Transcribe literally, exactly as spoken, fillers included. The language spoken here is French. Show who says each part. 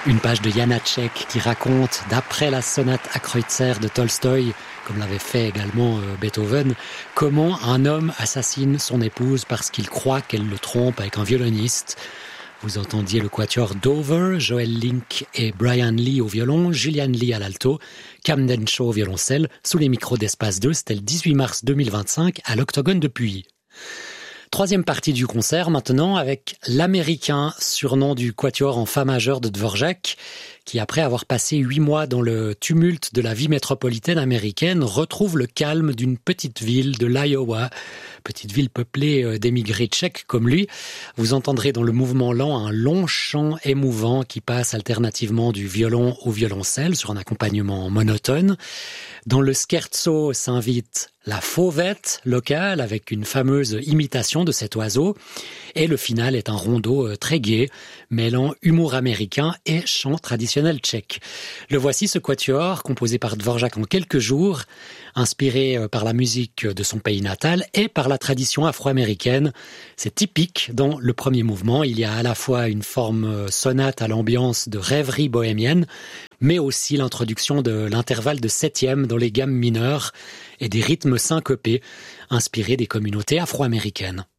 Speaker 1: Une page de Janacek qui raconte, d'après la sonate à Kreutzer de Tolstoï, comme l'avait fait également euh, Beethoven, comment un homme assassine son épouse parce qu'il croit qu'elle le trompe avec un violoniste. Vous entendiez le quatuor Dover, Joel Link et Brian Lee au violon, Julian Lee à l'alto, Camden Shaw au violoncelle, sous les micros d'Espace deux, c'était le dix-huit mars deux mille vingt-cinq à l'Octogone de Puy. Troisième partie du concert maintenant avec l'américain surnom du quatuor en fa majeur de Dvorak, qui après avoir passé huit mois dans le tumulte de la vie métropolitaine américaine, retrouve le calme d'une petite ville de l'Iowa, petite ville peuplée d'émigrés tchèques comme lui. Vous entendrez dans le mouvement lent un long chant émouvant qui passe alternativement du violon au violoncelle sur un accompagnement monotone. Dans le scherzo s'invite la fauvette locale avec une fameuse imitation de cet oiseau. Et le final est un rondeau très gai, mêlant humour américain et chant traditionnel tchèque. Le voici, ce quatuor, composé par Dvorak en quelques jours, inspiré par la musique de son pays natal et par la tradition afro-américaine. C'est typique dans le premier mouvement. Il y a à la fois une forme sonate à l'ambiance de rêverie bohémienne, mais aussi l'introduction de l'intervalle de septième dans les gammes mineures et des rythmes syncopés inspirés des communautés afro-américaines.